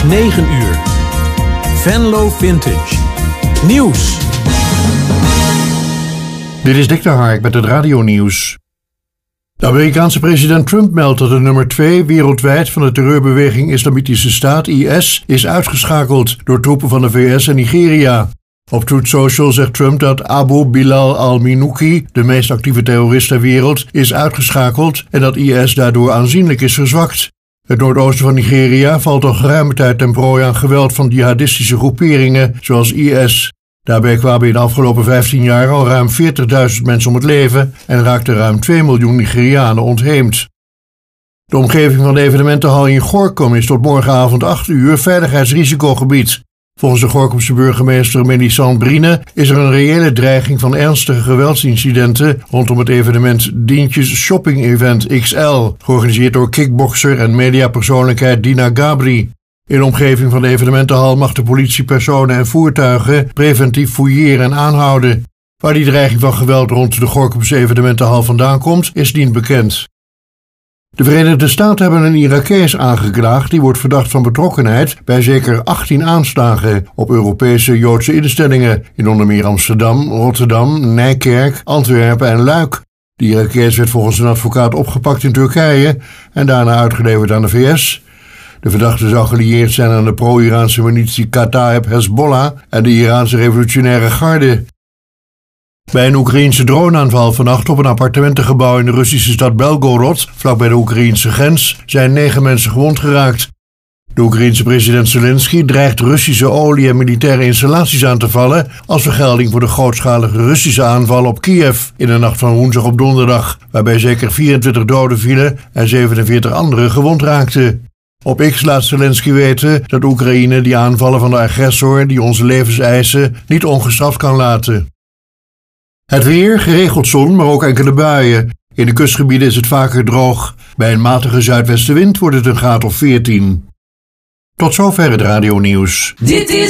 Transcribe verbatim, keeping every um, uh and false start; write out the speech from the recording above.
is negen uur. Venlo Vintage. Nieuws. Dit is Dick de Hark met het radionieuws. De Amerikaanse president Trump meldt dat de nummer twee wereldwijd van de terreurbeweging Islamitische Staat, I S, is uitgeschakeld door troepen van de V S en Nigeria. Op Truth Social zegt Trump dat Abu Bilal al-Minouki, de meest actieve terrorist ter wereld, is uitgeschakeld en dat I S daardoor aanzienlijk is verzwakt. Het noordoosten van Nigeria valt al geruime tijd ten prooi aan geweld van jihadistische groeperingen zoals I S. Daarbij kwamen in de afgelopen vijftien jaar al ruim veertigduizend mensen om het leven en raakten ruim twee miljoen Nigerianen ontheemd. De omgeving van de evenementenhal in Gorinchem is tot morgenavond acht uur veiligheidsrisicogebied. Volgens de Gorinchamse burgemeester Melisande Brine is er een reële dreiging van ernstige geweldsincidenten rondom het evenement Dientjes Shopping Event X L, georganiseerd door kickbokser en mediapersoonlijkheid Dina Gabri. In de omgeving van de evenementenhal mag de politie personen en voertuigen preventief fouilleren en aanhouden. Waar die dreiging van geweld rond de Gorinchamse evenementenhal vandaan komt, is niet bekend. De Verenigde Staten hebben een Irakees aangeklaagd die wordt verdacht van betrokkenheid bij zeker achttien aanslagen op Europese Joodse instellingen in onder meer Amsterdam, Rotterdam, Nijkerk, Antwerpen en Luik. De Irakees werd volgens een advocaat opgepakt in Turkije en daarna uitgeleverd aan de V S. De verdachte zou gelieerd zijn aan de pro-Iraanse militie Kataeb Hezbollah en de Iraanse revolutionaire garde. Bij een Oekraïense droneaanval vannacht op een appartementengebouw in de Russische stad Belgorod, vlakbij de Oekraïense grens, zijn negen mensen gewond geraakt. De Oekraïense president Zelensky dreigt Russische olie- en militaire installaties aan te vallen als vergelding voor de grootschalige Russische aanval op Kiev in de nacht van woensdag op donderdag, waarbij zeker vierentwintig doden vielen en zevenenveertig anderen gewond raakten. Op X laat Zelensky weten dat Oekraïne die aanvallen van de agressor die onze levens eisen niet ongestraft kan laten. Het weer, geregeld zon, maar ook enkele buien. In de kustgebieden is het vaker droog. Bij een matige zuidwestenwind wordt het een graad of veertien. Tot zover het radionieuws. Dit is